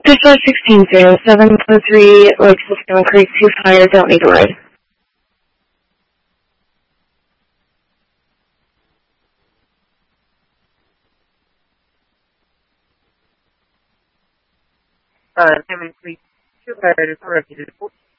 Dispatch 160703, like system increase 2 fire, don't need a ride. Hammond Creek 2 fire, corrected.